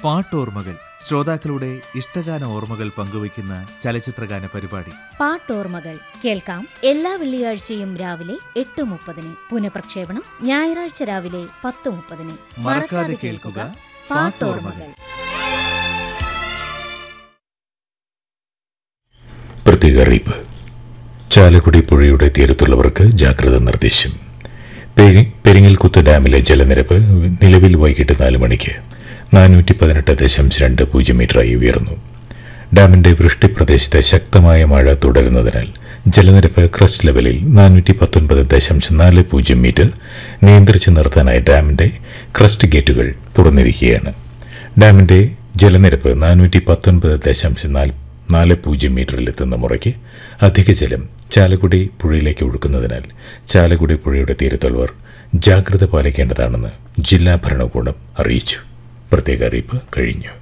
പാട്ടോർമ്മകൾ ശ്രോതാക്കളുടെ ഇഷ്ടഗാന ഓർമ്മകൾ പങ്കുവയ്ക്കുന്ന ചലച്ചിത്രഗാന പരിപാടി. പാട്ടോർമ്മകൾ കേൾക്കാം എല്ലാ വെള്ളിയാഴ്ചയും രാവിലെ 8:30. പുനഃപ്രക്ഷേപണം ഞായറാഴ്ച രാവിലെ 10:30. മറക്കാതെ കേൾക്കുക പാട്ടോർമ്മകൾ. പ്രത്യേക അറിയിപ്പ്. ചാലക്കുടി പുഴയുടെ തീരത്തുള്ളവർക്ക് ജാഗ്രതാ നിർദ്ദേശം. പെരിങ്ങൽകുത്ത് ഡാമിലെ ജലനിരപ്പ് നിലവിൽ വൈകിട്ട് 4 മണിക്ക് 418.20 മീറ്ററായി ഉയർന്നു. ഡാമിന്റെ വൃഷ്ടിപ്രദേശത്ത് ശക്തമായ മഴ തുടരുന്നതിനാൽ ജലനിരപ്പ് ക്രസ്റ്റ് ലെവലിൽ 419.40 മീറ്റർ നിയന്ത്രിച്ചു നിർത്താനായി ഡാമിന്റെ ക്രസ്റ്റ് ഗേറ്റുകൾ തുറന്നിരിക്കുകയാണ്. ഡാമിന്റെ ജലനിരപ്പ് 419.40 മീറ്ററിലെത്തുന്ന മുറയ്ക്ക് അധിക ജലം ചാലക്കുടി പുഴയിലേക്ക് ഒഴുക്കുന്നതിനാൽ ചാലക്കുടി പുഴയുടെ തീരത്തുള്ളവർ ജാഗ്രത പാലിക്കേണ്ടതാണെന്ന് ജില്ലാ ഭരണകൂടം അറിയിച്ചു. പ്രത്യേക അറിയിപ്പ് കഴിഞ്ഞു.